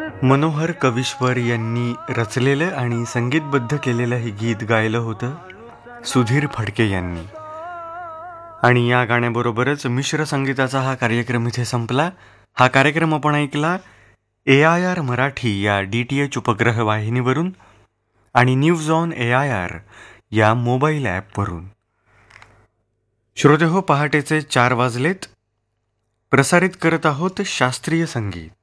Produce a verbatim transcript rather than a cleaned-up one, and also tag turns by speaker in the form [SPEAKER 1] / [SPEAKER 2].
[SPEAKER 1] मनोहर कविश्वर यांनी रचलेलं आणि संगीतबद्ध केलेलं हे गीत गायलं होतं सुधीर फडके यांनी. आणि या गाण्याबरोबरच मिश्र संगीताचा हा कार्यक्रम इथे संपला. हा कार्यक्रम आपण ऐकला ए आय आर मराठी या डी टी एच उपग्रह वाहिनीवरून आणि news on A I R या मोबाईल ॲपवरून. श्रोते हो, पहाटेचे चार वाजलेत. प्रसारित करत आहोत शास्त्रीय संगीत.